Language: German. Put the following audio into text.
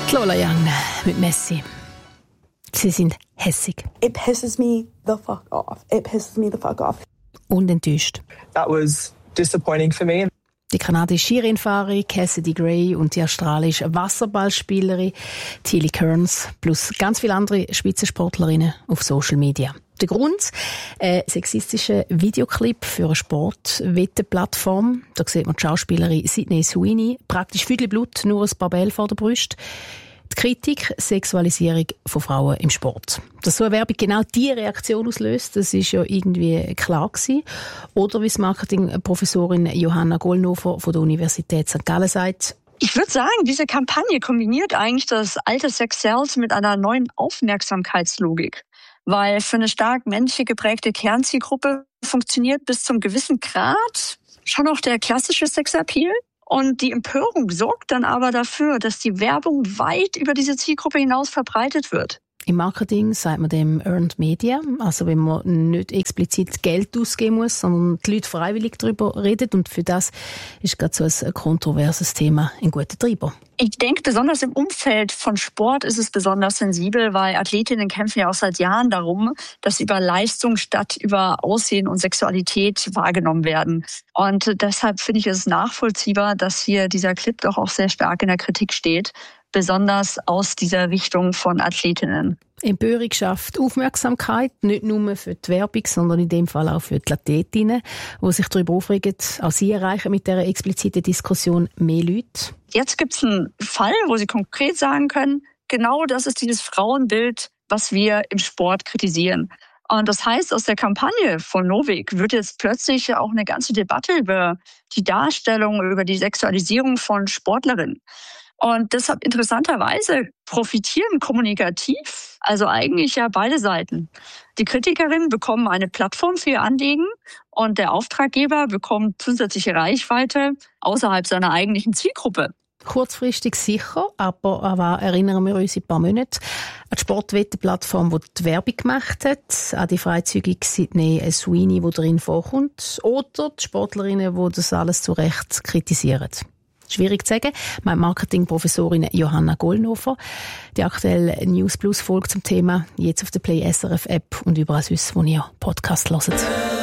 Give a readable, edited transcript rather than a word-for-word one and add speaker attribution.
Speaker 1: Lola Young mit Messi. Sie sind hässig.
Speaker 2: It pisses me the fuck off. It pisses me the fuck off.
Speaker 1: Und enttäuscht.
Speaker 3: That was disappointing for me.
Speaker 1: Die kanadische Skirennfahrerin Cassidy Gray und die australische Wasserballspielerin Tilly Kearns plus ganz viele andere Spitzensportlerinnen auf Social Media. Der Grund? Ein sexistischer Videoclip für eine Sportwettenplattform. Da sieht man die Schauspielerin Sydney Sweeney, praktisch Blut, nur ein paar Bälle vor der Brust. Die Kritik, Sexualisierung von Frauen im Sport. Dass so eine Werbung genau diese Reaktion auslöst, das ist ja irgendwie klar gewesen. Oder wie es Marketingprofessorin Johanna Gollnofer von der Universität St. Gallen sagt:
Speaker 4: Ich würde sagen, diese Kampagne kombiniert eigentlich das alte Sex Sells mit einer neuen Aufmerksamkeitslogik. Weil für eine stark männlich geprägte Kernzielgruppe funktioniert bis zum gewissen Grad schon auch der klassische Sexappeal. Und die Empörung sorgt dann aber dafür, dass die Werbung weit über diese Zielgruppe hinaus verbreitet wird.
Speaker 1: Im Marketing sagt man dem Earned Media, also wenn man nicht explizit Geld ausgeben muss, sondern die Leute freiwillig darüber reden. Und für das ist gerade so ein kontroverses Thema ein guter Treiber.
Speaker 4: Ich denke, besonders im Umfeld von Sport ist es besonders sensibel, weil Athletinnen kämpfen ja auch seit Jahren darum, dass sie über Leistung statt über Aussehen und Sexualität wahrgenommen werden. Und deshalb finde ich es nachvollziehbar, dass hier dieser Clip doch auch sehr stark in der Kritik steht, besonders aus dieser Richtung von Athletinnen.
Speaker 1: Empörung schafft Aufmerksamkeit, nicht nur für die Werbung, sondern in dem Fall auch für die Athletinnen, die sich darüber aufregen. Auch sie erreichen mit dieser expliziten Diskussion mehr Leute.
Speaker 4: Jetzt gibt es einen Fall, wo Sie konkret sagen können, genau das ist dieses Frauenbild, was wir im Sport kritisieren. Und das heißt, aus der Kampagne von Novik wird jetzt plötzlich auch eine ganze Debatte über die Darstellung, über die Sexualisierung von Sportlerinnen. Und deshalb interessanterweise profitieren kommunikativ, also eigentlich ja beide Seiten. Die Kritikerinnen bekommen eine Plattform für ihr Anliegen und der Auftraggeber bekommt zusätzliche Reichweite außerhalb seiner eigentlichen Zielgruppe.
Speaker 1: Kurzfristig sicher, aber erinnern wir uns in ein paar Monate an die Sportwettenplattform, die die Werbung gemacht hat, an die freizügige Sydney Sweeney, die darin vorkommt, oder die Sportlerinnen, die das alles zu Recht kritisieren. Schwierig zu sagen, meine Marketingprofessorin Johanna Gollnofer. Die aktuelle News Plus Folge zum Thema jetzt auf der Play SRF App und überall sonst, wo ihr Podcast hört.